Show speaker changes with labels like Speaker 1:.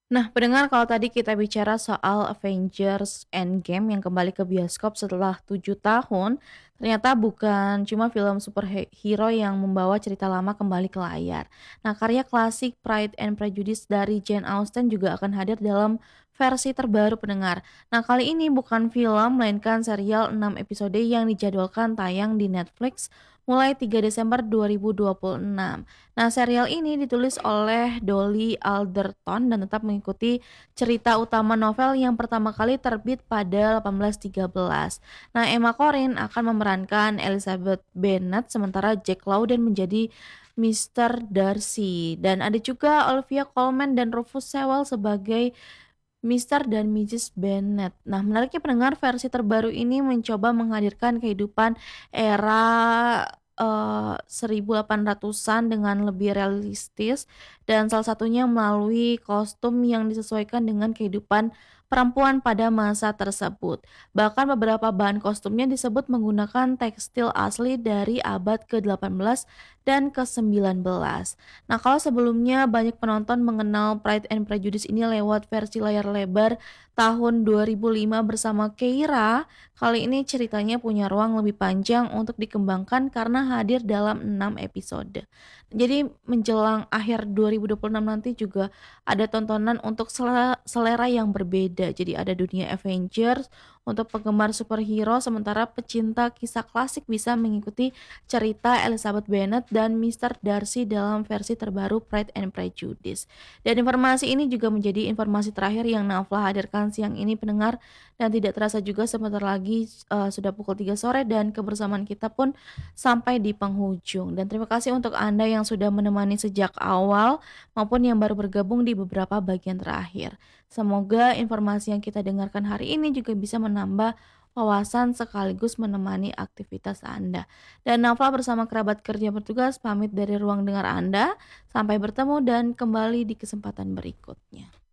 Speaker 1: Nah, pendengar kalau tadi kita bicara soal Avengers Endgame yang kembali ke bioskop setelah 7 tahun, ternyata bukan cuma film superhero yang membawa cerita lama kembali ke layar. Nah, karya klasik Pride and Prejudice dari Jane Austen juga akan hadir dalam versi terbaru pendengar. Nah, kali ini bukan film, melainkan serial 6 episode yang dijadwalkan tayang di Netflix mulai 3 Desember 2026. Nah, serial ini ditulis oleh Dolly Alderton dan tetap mengikuti cerita utama novel yang pertama kali terbit pada 1813. Nah, Emma Corrin akan memerankan Elizabeth Bennet sementara Jack Lowden menjadi Mr. Darcy dan ada juga Olivia Colman dan Rufus Sewell sebagai Mr. dan Mrs. Bennet. Nah, menariknya pendengar versi terbaru ini mencoba menghadirkan kehidupan era 1800-an dengan lebih realistis dan salah satunya melalui kostum yang disesuaikan dengan kehidupan perempuan pada masa tersebut. Bahkan beberapa bahan kostumnya disebut menggunakan tekstil asli dari abad ke-18 dan ke-19. Nah, kalau sebelumnya banyak penonton mengenal Pride and Prejudice ini lewat versi layar lebar tahun 2005 bersama Keira, kali ini ceritanya punya ruang lebih panjang untuk dikembangkan karena hadir dalam 6 episode. Jadi menjelang akhir 2026 nanti juga ada tontonan untuk selera yang berbeda. Jadi ada dunia Avengers untuk penggemar superhero, sementara pecinta kisah klasik bisa mengikuti cerita Elizabeth Bennet dan Mr. Darcy dalam versi terbaru Pride and Prejudice. Dan informasi ini juga menjadi informasi terakhir yang Nafla hadirkan siang ini pendengar, dan tidak terasa juga sebentar lagi sudah pukul 3 sore dan kebersamaan kita pun sampai di penghujung. Dan terima kasih untuk Anda yang sudah menemani sejak awal maupun yang baru bergabung di beberapa bagian terakhir. Semoga informasi yang kita dengarkan hari ini juga bisa menambah wawasan sekaligus menemani aktivitas Anda. Dan Nafa bersama kerabat kerja bertugas pamit dari ruang dengar Anda. Sampai bertemu dan kembali di kesempatan berikutnya.